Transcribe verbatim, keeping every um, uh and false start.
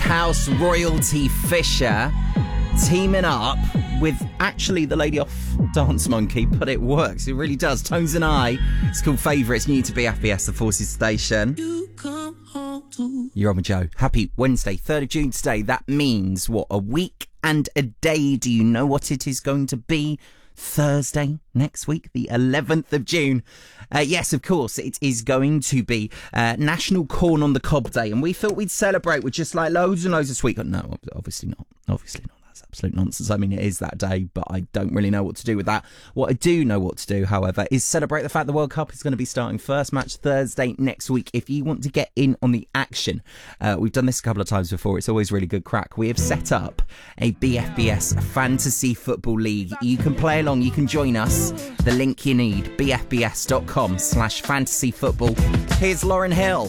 house royalty Fisher teaming up with actually the lady off Dance Monkey, but it works. It really does. Tones and I. It's called Favourites, new to B F B S, the Forces Station. You come home to... You're on with Joe. Happy Wednesday, third of June today. That means, what, a week and a day? Do you know what it is going to be? Thursday next week, the eleventh of June. Uh, yes, of course, it is going to be uh, National Corn on the Cob Day, and we thought we'd celebrate with just like loads and loads of sweet. No, obviously not. Obviously not. That's absolute nonsense. I mean, it is that day, but I don't really know what to do with that. What I do know what to do, however, is celebrate the fact the World Cup is going to be starting first match Thursday next week. If you want to get in on the action, uh, we've done this a couple of times before. It's always really good crack. We have set up a B F B S Fantasy Football League. You can play along. You can join us. The link you need, b f b s dot com slash fantasy football. Here's Lauryn Hill.